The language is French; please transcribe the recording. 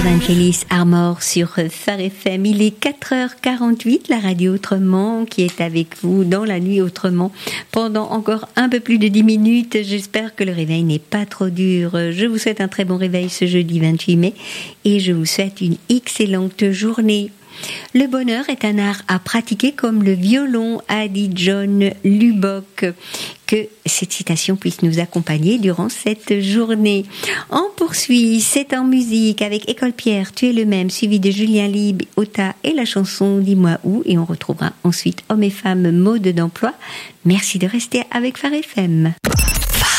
Vangelis Armor sur Phare FM. Il est 4h48, la radio Autrement qui est avec vous dans la nuit autrement pendant encore un peu plus de 10 minutes. J'espère que le réveil n'est pas trop dur. Je vous souhaite un très bon réveil ce jeudi 28 mai et je vous souhaite une excellente journée. Le bonheur est un art à pratiquer comme le violon, a dit John Lubbock. Que cette citation puisse nous accompagner durant cette journée. On poursuit, c'est en musique avec École Pierre, Tu es le même, suivi de Julien Libre, Ota et la chanson Dis-moi où. Et on retrouvera ensuite Hommes et Femmes, mode d'emploi. Merci de rester avec Phare FM.